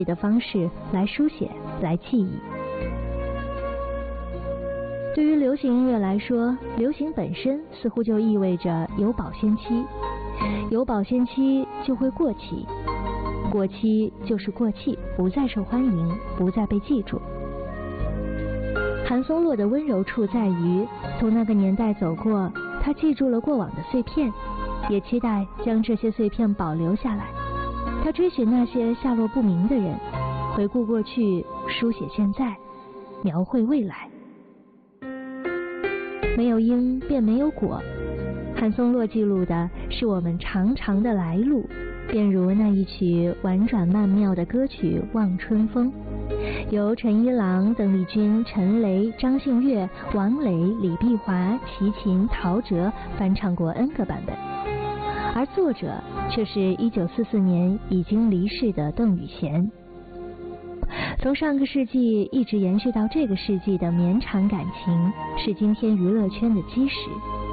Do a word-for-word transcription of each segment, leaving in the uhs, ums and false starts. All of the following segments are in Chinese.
的方式来书写，来记忆。对于流行音乐来说，流行本身似乎就意味着有保鲜期，有保鲜期就会过期，过期就是过气，不再受欢迎，不再被记住。韩松洛的温柔处在于，从那个年代走过，他记住了过往的碎片，也期待将这些碎片保留下来。他追寻那些下落不明的人，回顾过去，书写现在，描绘未来。没有因便没有果，韩松洛记录的是我们长长的来路，便如那一曲婉转曼妙的歌曲《望春风》，由陈一郎、邓丽君、陈雷、张信岳、王磊、李碧华、齐秦、陶喆翻唱过 N 个版本，而作者却是一九四四年已经离世的邓雨贤。从上个世纪一直延续到这个世纪的绵长感情，是今天娱乐圈的基石。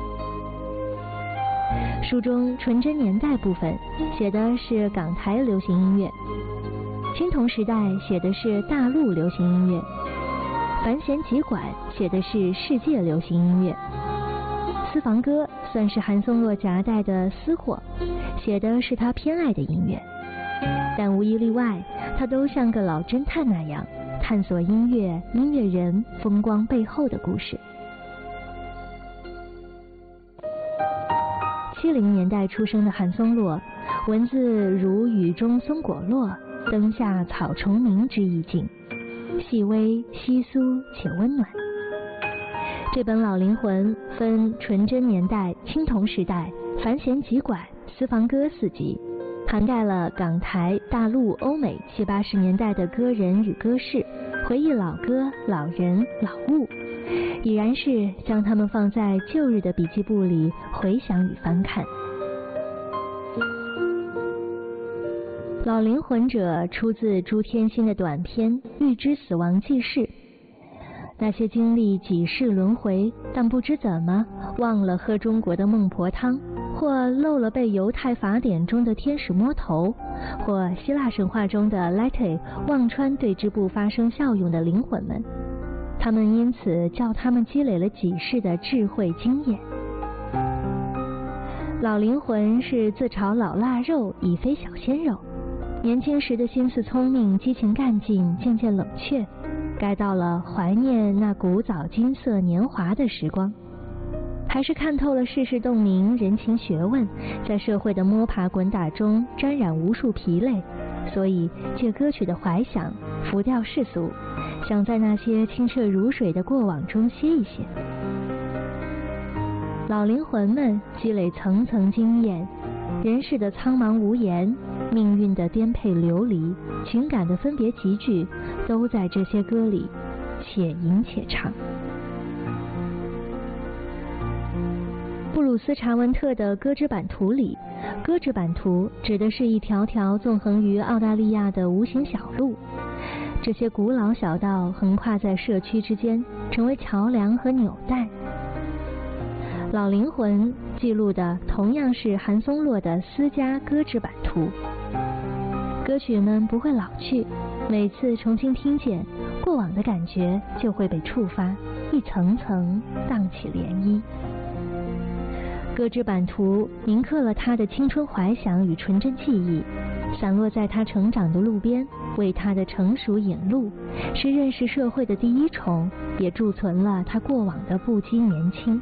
书中纯真年代部分写的是港台流行音乐，青铜时代写的是大陆流行音乐，繁弦集馆写的是世界流行音乐，私房歌算是韩松洛夹带的私货，写的是他偏爱的音乐。但无一例外，他都像个老侦探那样探索音乐、音乐人风光背后的故事。七零年代出生的韩松洛，文字如雨中松果落，灯下草虫鸣之意境，细微稀疏且温暖。这本老灵魂分纯真年代、青铜时代、繁弦集馆、私房歌四集，涵盖了港台、大陆、欧美七八十年代的歌人与歌事，回忆老歌、老人、老物，已然是将它们放在旧日的笔记簿里回想与翻看。老灵魂者出自朱天心的短篇《预知死亡记事》，那些经历几世轮回，但不知怎么忘了喝中国的孟婆汤，或漏了被犹太法典中的天使摸头，或希腊神话中的 Lete 忘穿对织布发生效用的灵魂们，他们因此叫他们积累了几世的智慧经验。老灵魂是自嘲老腊肉已非小鲜肉，年轻时的心思聪明、激情干劲渐渐冷却，该到了怀念那古早金色年华的时光。还是看透了世事洞明、人情学问，在社会的摸爬滚打中沾染无数疲累，所以借歌曲的怀想浮掉世俗，想在那些清澈如水的过往中歇一歇。老灵魂们积累层层经验，人世的苍茫无言，命运的颠沛流离，情感的分别集聚，都在这些歌里且吟且唱。布鲁斯·查文特的歌之版图里，歌之版图指的是一条条纵横于澳大利亚的无形小路，这些古老小道横跨在社区之间，成为桥梁和纽带。老灵魂记录的同样是韩松洛的私家歌之版图，歌曲们不会老去，每次重新听见，过往的感觉就会被触发，一层层荡起涟漪。歌之版图铭刻了他的青春怀想与纯真记忆，散落在他成长的路边，为他的成熟引路，是认识社会的第一重，也贮存了他过往的不羁年轻。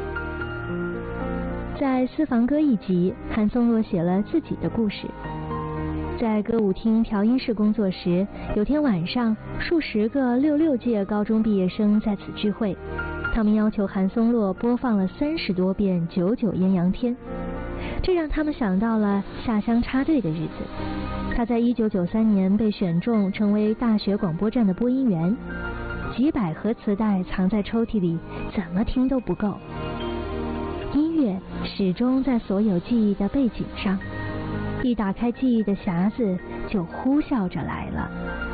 在私房歌一集，韩松洛写了自己的故事。在歌舞厅调音室工作时，有天晚上，数十个六六届高中毕业生在此聚会，他们要求韩松洛播放了三十多遍《九九艳阳天》，这让他们想到了下乡插队的日子。他在一九九三年被选中成为大学广播站的播音员，几百盒磁带藏在抽屉里，怎么听都不够。音乐始终在所有记忆的背景上，一打开记忆的匣子，就呼啸着来了。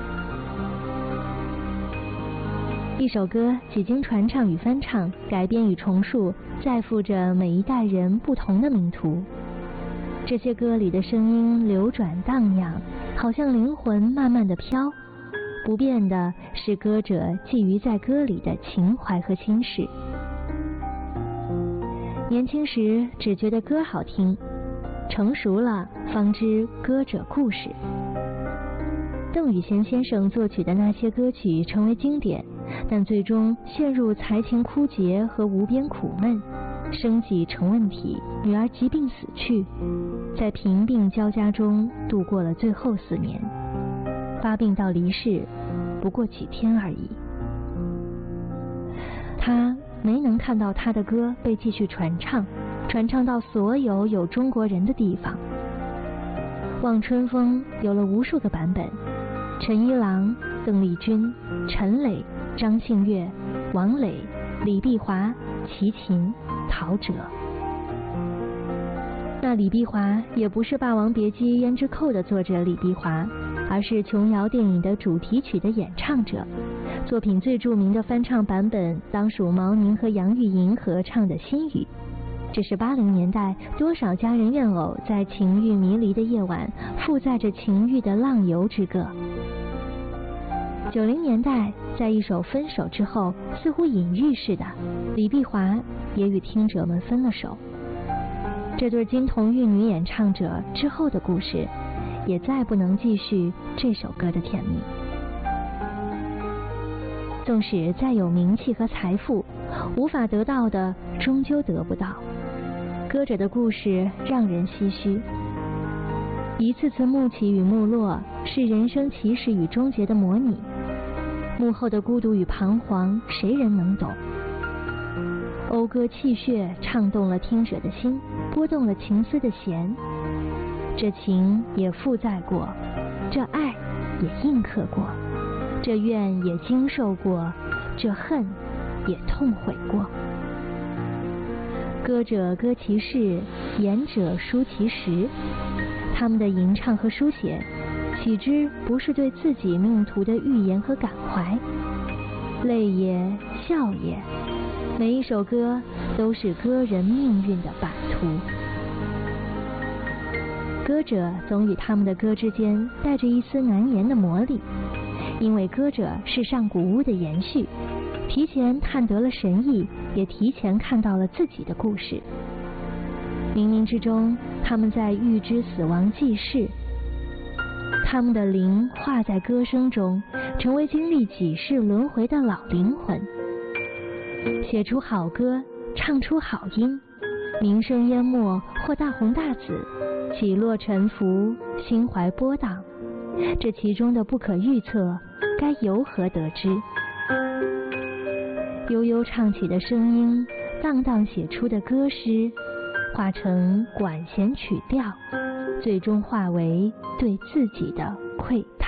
一首歌几经传唱与翻唱、改编与重述，载负着每一代人不同的命途。这些歌里的声音流转荡漾， 好像灵魂慢慢的飘，不变的是歌者寄予在歌里的情怀和心事。年轻时只觉得歌好听，成熟了方知歌者故事。邓雨贤先生作曲的那些歌曲成为经典，但最终陷入才情枯竭和无边苦闷，生计成问题，女儿疾病死去，在贫病交加中度过了最后四年，发病到离世不过几天而已。他没能看到他的歌被继续传唱，传唱到所有有中国人的地方。望春风有了无数个版本，陈一郎、邓丽君、陈蕾、张信岳、王磊、李碧华、齐秦、陶喆。那李碧华也不是《霸王别姬》胭脂扣的作者李碧华，而是琼瑶电影的主题曲的演唱者。作品最著名的翻唱版本当属毛宁和杨钰莹合唱的《心语》，这是八零年代多少佳人怨偶在情欲迷离的夜晚负载着情欲的浪游之歌。九零年代，在一首《分手》之后，似乎隐喻似的，李碧华也与听者们分了手。这对金童玉女演唱者之后的故事，也再不能继续这首歌的甜蜜。纵使再有名气和财富，无法得到的终究得不到。歌者的故事让人唏嘘，一次次幕起与幕落，是人生起始与终结的模拟。幕后的孤独与彷徨，谁人能懂？讴歌泣血，唱动了听者的心，拨动了情丝的弦。这情也负载过，这爱也印刻过，这怨也经受过，这恨也痛悔过。歌者歌其事，言者抒其实。他们的吟唱和书写，岂知不是对自己命途的预言和感怀？泪也，笑也，每一首歌都是歌人命运的版图。歌者总与他们的歌之间带着一丝难言的魔力，因为歌者是上古屋的延续，提前探得了神意，也提前看到了自己的故事。冥冥之中，他们在预知死亡记事，他们的灵化在歌声中，成为经历几世轮回的老灵魂，写出好歌，唱出好音，名声淹没或大红大紫，起落沉浮，心怀波荡，这其中的不可预测，该由何得知？悠悠唱起的声音，荡荡写出的歌诗，化成管弦曲调，最终化为对自己的馈拜。